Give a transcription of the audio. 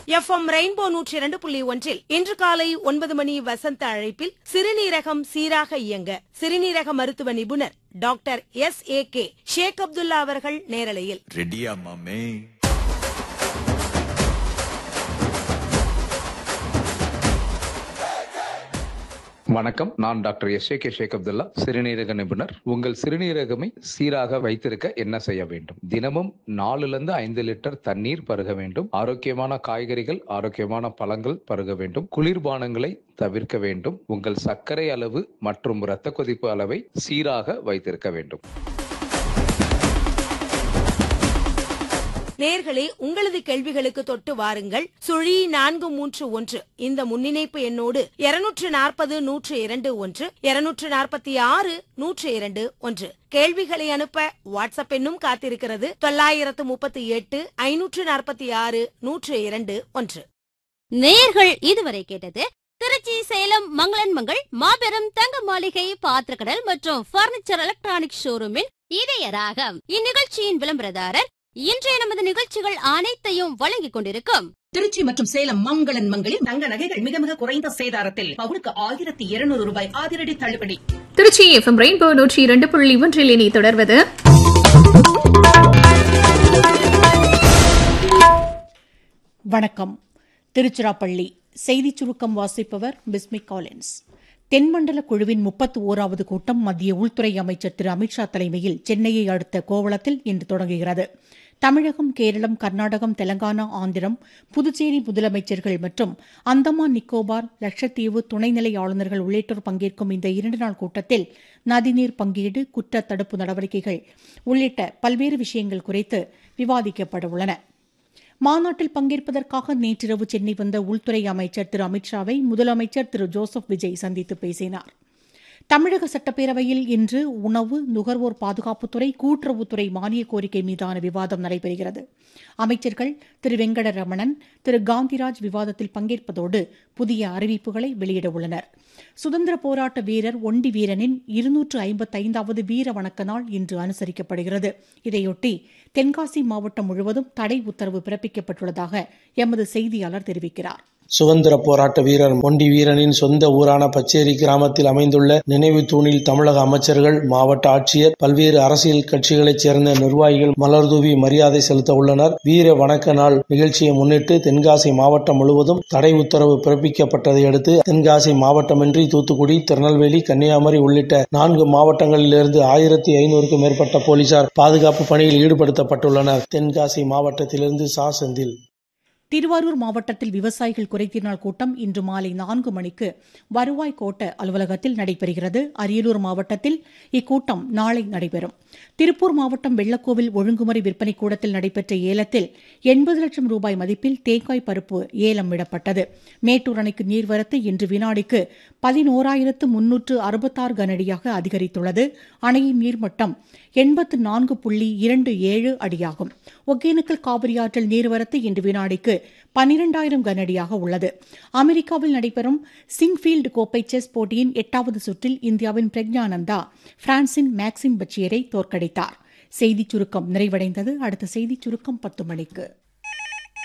FM rainbow 102.1 இன்று காலை 9 மணி வசந்த அழைப்பில் சிறுநீரகம் சீராக இயங்க சிறுநீரக மருத்துவ நிபுணர் டாக்டர் S.A.K. ஷேக் அப்துல்லா அவர்கள் நேரலையில். ரெடியா மாமே? வணக்கம், நான் டாக்டர் S.A.K. ஷேக் அப்துல்லா, சிறுநீரக நிபுணர். உங்கள் சிறுநீரகமை சீராக வைத்திருக்க என்ன செய்ய வேண்டும்? தினமும் 4-5 லிட்டர் தண்ணீர் பருக வேண்டும். ஆரோக்கியமான காய்கறிகள், ஆரோக்கியமான பழங்கள் பருக வேண்டும். குளிர்பானங்களை தவிர்க்க வேண்டும். உங்கள் சர்க்கரை அளவு மற்றும் இரத்த கொதிப்பு அளவை சீராக வைத்திருக்க வேண்டும். நேர்களே, உங்களது கேள்விகளுக்கு தொட்டு வாருங்கள். சுழி 431 இந்த முன்னிணைப்பு எண்ணோடு 240-102-1 246-102-1 கேள்விகளை அனுப்ப வாட்ஸ்அப் எண்ணும் காத்திருக்கிறது. 938-546-102-1. நேயர்கள் இதுவரை கேட்டது திருச்சி சேலம் மங்களன் மங்கள் மாபெரும் தங்க மாளிகை பாத்திரக்கடல் மற்றும் பர்னிச்சர் எலக்ட்ரானிக் ஷோரூமின் இதய ராகம். இந்நிகழ்ச்சியின் விளம்பரதாரர் இன்றைய நமது நிகழ்ச்சிகள் அனைத்தையும் வழங்கிக் கொண்டிருக்கும் திருச்சி மற்றும் சேலம் மங்களன் மங்களில் தங்க நகைகள் மிக மிக குறைந்த சேதாரத்தில் பவுனுக்கு 1200 ரூபாய் அதிரடி தள்ளுபடி. திருச்சி FM ரெயின்போ 102.1 இனி தொடர்வது வணக்கம். திருச்சிராப்பள்ளி செய்திச் சுருக்கம் வாசிப்பவர் பிஸ்மிக் காலின்ஸ். தென்மண்டல குழுவின் 31வது கூட்டம் மத்திய உள்துறை அமைச்சர் திரு அமித்ஷா தலைமையில் சென்னையை அடுத்த கோவளத்தில் இன்று தொடங்குகிறது. தமிழகம், கேரளம், கர்நாடகம், தெலங்கானா, ஆந்திரம், புதுச்சேரி முதலமைச்சர்கள் மற்றும் அந்தமான் நிக்கோபார், லட்சத்தீவு துணைநிலை ஆளுநர்கள் உள்ளிட்டோர் பங்கேற்கும் இந்த 2 நாள் கூட்டத்தில் நதிநீர் பங்கீடு, குற்ற தடுப்பு நடவடிக்கைகள் உள்ளிட்ட பல்வேறு விஷயங்கள் குறித்து விவாதிக்கப்பட உள்ளன. மாநாட்டில் பங்கேற்பதற்காக நேற்றிரவு சென்னை வந்த உள்துறை அமைச்சர் திரு அமித்ஷாவை முதலமைச்சர் திரு ஜோசப் விஜய் சந்தித்து பேசினார். தமிழக சட்டப்பேரவையில் இன்று உணவு நுகர்வோர் பாதுகாப்புத்துறை, கூட்டுறவுத்துறை மானிய கோரிக்கை மீதான விவாதம் நடைபெறுகிறது. அமைச்சர்கள் திரு வெங்கடரமணன், திரு காந்திராஜ் விவாதத்தில் பங்கேற்பதோடு புதிய அறிவிப்புகளை வெளியிட உள்ளனர். சுதந்திர போராட்ட வீரர் ஒண்டி வீரனின் 255வது வீர வணக்க நாள் இன்று அனுசரிக்கப்படுகிறது. இதையொட்டி தென்காசி மாவட்டம் முழுவதும் தடை உத்தரவு பிறப்பிக்கப்பட்டுள்ளதாக எமது செய்தியாளர் தெரிவிக்கிறார். சுதந்திர போராட்ட வீரர் ஒண்டி வீரனின் சொந்த ஊரான பச்சேரி கிராமத்தில் அமைந்துள்ள நினைவு தூணில் தமிழக அமைச்சர்கள், மாவட்ட ஆட்சியர், பல்வேறு அரசியல் கட்சிகளைச் சேர்ந்த நிர்வாகிகள் மலர்தூவி மரியாதை செலுத்த உள்ளனர். வீர வணக்க நாள் நிகழ்ச்சியை முன்னிட்டு தென்காசி மாவட்டம் முழுவதும் தடை உத்தரவு பிறப்பிக்கப்பட்டதை அடுத்து தென்காசி மாவட்டமின்றி தூத்துக்குடி, திருநெல்வேலி, கன்னியாகுமரி உள்ளிட்ட 4 மாவட்டங்களிலிருந்து 1500க்கும் மேற்பட்ட போலீசார் பாதுகாப்பு பணியில் ஈடுபடுத்தப்பட்டுள்ளனர். தென்காசி மாவட்டத்திலிருந்து சா செந்தில். திருவாரூர் மாவட்டத்தில் விவசாயிகள் குறைதீர் நாள் கூட்டம் இன்று மாலை 4 மணிக்கு வருவாய் கோட்ட அலுவலகத்தில் நடைபெறுகிறது. அரியலூர் மாவட்டத்தில் இக்கூட்டம் நாளை நடைபெறும். திருப்பூர் மாவட்டம் வெள்ளக்கோவில் ஒழுங்குமுறை விற்பனை கூடத்தில் நடைபெற்ற ஏலத்தில் 80 லட்சம் ரூபாய் மதிப்பில் தேங்காய் பருப்பு ஏலம் விடப்பட்டது. மேட்டூர் அணைக்கு நீர்வரத்து இன்று வினாடிக்கு 11,366 கனஅடியாக அதிகரித்துள்ளது. அணையின் நீர்மட்டம் 84.27 அடியாகும். ஒகேனக்கல் காவிரி ஆற்றில் நீர்வரத்து இன்று வினாடிக்கு 12,000 கனஅடியாக உள்ளது. அமெரிக்காவில் நடைபெறும் சிங்ஃபீல்டு கோப்பை செஸ் போட்டியின் 8வது சுற்றில் இந்தியாவின் பிரக்ஞானந்தா பிரான்சின் மேக்சிம் பச்சியரை தோற்கடித்தார். செய்திச் சுருக்கம் நிறைவடைந்தது. அடுத்த செய்திச் சுருக்கம் 10 மணிக்கு.